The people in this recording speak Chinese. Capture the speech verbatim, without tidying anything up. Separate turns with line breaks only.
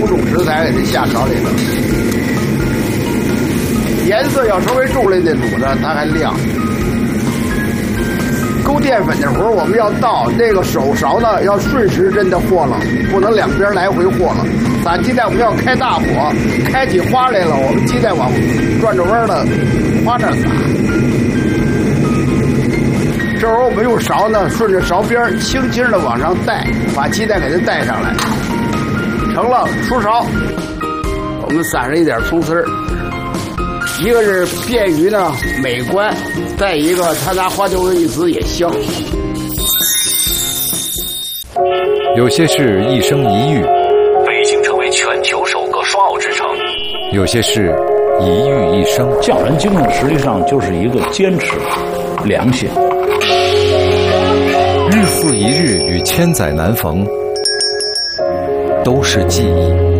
五种食材给它下勺里头，颜色要稍微重了一点卤呢，它还亮。勾淀粉的时候，我们要倒那个手勺呢，要顺时针的和了，不能两边来回和了。撒鸡蛋我们要开大火，开起花来了，我们鸡蛋往转着弯的花那撒。这会儿我们用勺呢，顺着勺边轻轻的往上带，把鸡蛋给它带上来，成了，出勺。我们撒上一点葱丝儿，一个是便于呢美观，再一个它拿花椒味一滋也香。
有些事一生一遇，
北京成为全球首个双奥之城。
有些事一遇一生。
匠人精神实际上就是一个坚持、良心。
日复一日与千载难逢，都是记忆。